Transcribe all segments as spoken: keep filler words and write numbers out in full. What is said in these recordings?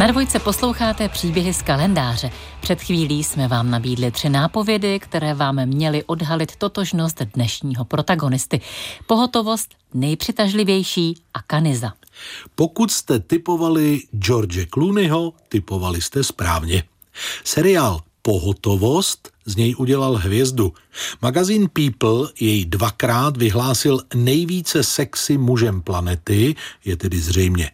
Na Dvojce posloucháte příběhy z kalendáře. Před chvílí jsme vám nabídli tři nápovědy, které vám měly odhalit totožnost dnešního protagonisty. Pohotovost, nejpřitažlivější a Kaniza. Pokud jste tipovali George Clooneyho, tipovali jste správně. Seriál Pohotovost z něj udělal hvězdu. Magazín People jej dvakrát vyhlásil nejvíce sexy mužem planety, je tedy zřejmě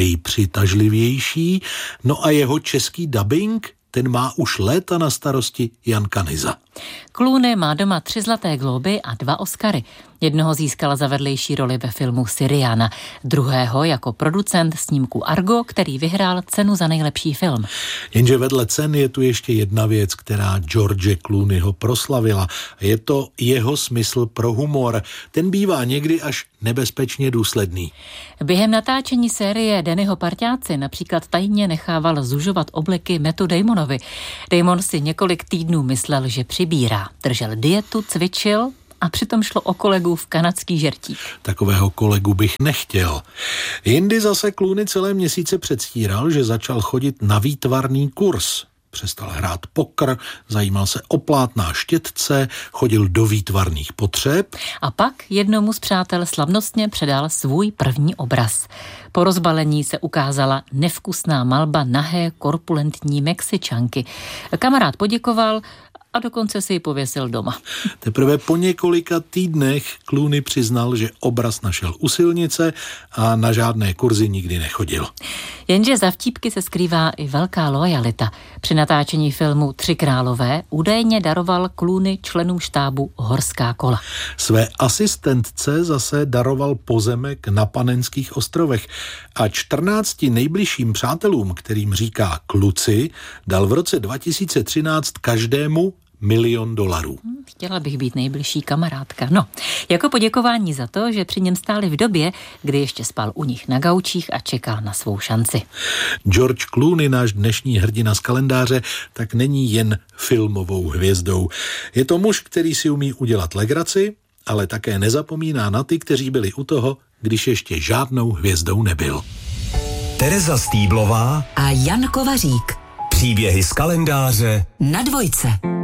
nejpřitažlivější, no a jeho český dabing, ten má už léta na starosti Jan Kaniza. Clooney má doma tři zlaté glóby a dva Oscary. Jednoho získal za vedlejší roli ve filmu Syriana, druhého jako producent snímku Argo, který vyhrál cenu za nejlepší film. Jenže vedle cen je tu ještě jedna věc, která George Clooneyho proslavila. Je to jeho smysl pro humor. Ten bývá někdy až nebezpečně důsledný. Během natáčení série Dannyho parťáci například tajně nechával zužovat obleky Mattu Damonovi. Damon si několik týdnů myslel, že přibírá. Držel dietu, cvičil a přitom šlo o kolegu v kanadský žertík. Takového kolegu bych nechtěl. Jindy zase Clooney celé měsíce předstíral, že začal chodit na výtvarný kurz. Přestal hrát poker, zajímal se o plátná štětce, chodil do výtvarných potřeb. A pak jednomu z přátel slavnostně předal svůj první obraz. Po rozbalení se ukázala nevkusná malba nahé korpulentní Mexičanky. Kamarád poděkoval a dokonce si ji pověsil doma. Teprve po několika týdnech Clooney přiznal, že obraz našel u silnice a na žádné kurzy nikdy nechodil. Jenže za vtípky se skrývá i velká loajalita. Při natáčení filmu Tři králové údajně daroval Clooney členům štábu horská kola. Své asistentce zase daroval pozemek na Panenských ostrovech a čtrnácti nejbližším přátelům, kterým říká kluci, dal v roce dva tisíce třináct každému milion dolarů. Chtěla bych být nejbližší kamarádka. No, jako poděkování za to, že při něm stáli v době, kdy ještě spal u nich na gaučích a čekal na svou šanci. George Clooney, náš dnešní hrdina z kalendáře, tak není jen filmovou hvězdou. Je to muž, který si umí udělat legraci, ale také nezapomíná na ty, kteří byli u toho, když ještě žádnou hvězdou nebyl. Tereza Stýblová a Jan Kovařík. Příběhy z kalendáře na Dvojce.